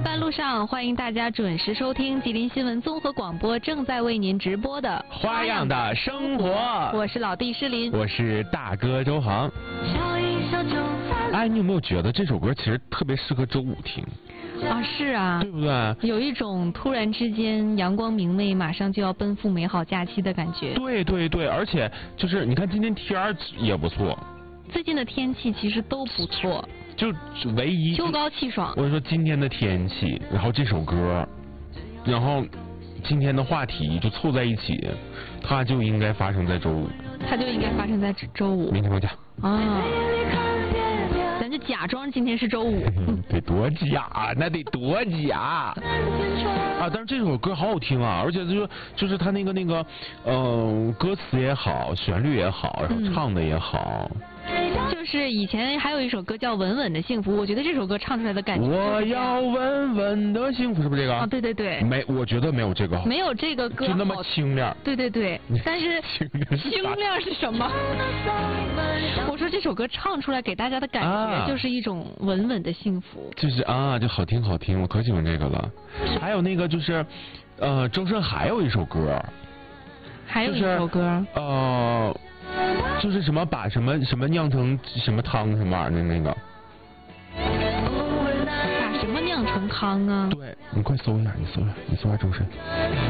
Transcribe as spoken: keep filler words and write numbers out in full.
班路上，欢迎大家准时收听吉林新闻综合广播正在为您直播的 《花样的生活》。 我是老弟诗林， 我是大哥周航。哎，你有没有觉得这首歌其实特别适合周五听？ 啊，是啊， 对不对？ 有一种突然之间阳光明媚，马上就要奔赴美好假期的感觉。 对对对，而且就是你看今天天儿也不错， 最近的天气其实都不错， 就唯一秋高气爽。 我说今天的天气，然后这首歌，然后今天的话题就凑在一起，它就应该发生在周五。 它就应该发生在周五。 明天放假。 啊。咱就假装今天是周五， 得多假，那得多假啊！但是这首歌好好听啊，而且就是就是他那个那个，嗯、呃，歌词也好，旋律也好，然后唱的也好。 嗯、就是以前还有一首歌叫《稳稳的幸福》，我觉得这首歌唱出来的感觉。 我要稳稳的幸福，是不是这个？ 啊，对对对。 没，我觉得没有这个好。 没有这个歌就那么清亮。 对对对，但是清亮是什么？我说这首歌唱出来给大家的感觉就是一种稳稳的幸福。 啊、就是啊，就好听好听，我可喜欢这个了。还有那个就是，呃，周深还有一首歌。 还有一首歌。 就是、呃。就是什么把什么什么酿成什么汤什么玩意儿的那个， 把什么酿成汤啊？ 对，你快搜一下，你搜一下，你搜一下周深。